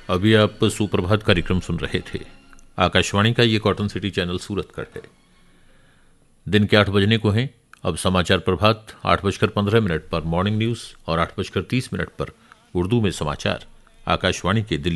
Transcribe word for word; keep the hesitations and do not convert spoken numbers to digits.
अभी आप सुप्रभात कार्यक्रम सुन रहे थे। आकाशवाणी का ये कॉटन सिटी चैनल सूरत का है। दिन के आठ बजने को हैं। अब समाचार प्रभात आठ बजकर पंद्रह मिनट पर मॉर्निंग न्यूज और आठ बजकर तीस मिनट पर उर्दू में समाचार आकाशवाणी के दिल्ली